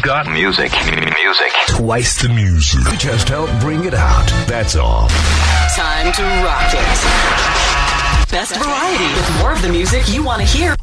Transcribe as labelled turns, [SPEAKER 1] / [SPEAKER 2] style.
[SPEAKER 1] We've got music.
[SPEAKER 2] Twice the music. We just help bring it out. That's all.
[SPEAKER 3] Time to rock it. Best variety with more of the music you want to hear.